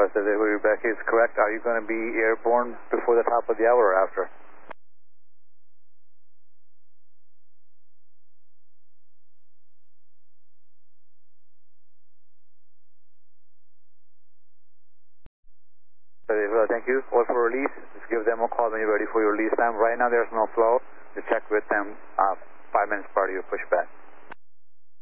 Rebecca is correct. Are you going to be airborne before the top of the hour or after? Thank you. All for release. Just give them a call when you're ready for your release time. Right now there's no flow. You check with them 5 minutes prior to your pushback.